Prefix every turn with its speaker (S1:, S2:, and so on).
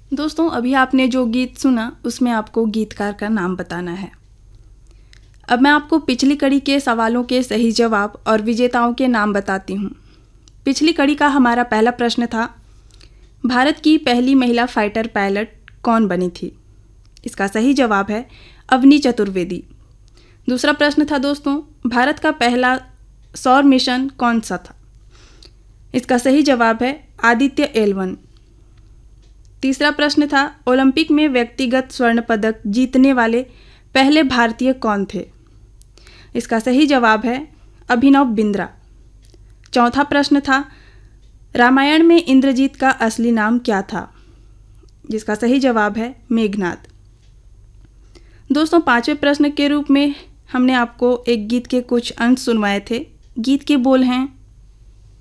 S1: दोस्तों, अभी आपने जो गीत सुना उसमें आपको गीतकार का नाम बताना है। अब मैं आपको पिछली कड़ी के सवालों के सही जवाब और विजेताओं के नाम बताती हूँ। पिछली कड़ी का हमारा पहला प्रश्न था, भारत की पहली महिला फाइटर पायलट कौन बनी थी? इसका सही जवाब है अवनी चतुर्वेदी। दूसरा प्रश्न था दोस्तों, भारत का पहला सौर मिशन कौन सा था? इसका सही जवाब है आदित्य L1। तीसरा प्रश्न था, ओलंपिक में व्यक्तिगत स्वर्ण पदक जीतने वाले पहले भारतीय कौन थे? इसका सही जवाब है अभिनव बिंद्रा। चौथा प्रश्न था, रामायण में इंद्रजीत का असली नाम क्या था? जिसका सही जवाब है मेघनाद। दोस्तों, पांचवें प्रश्न के रूप में हमने आपको एक गीत के कुछ अंश सुनवाए थे। गीत के बोल हैं,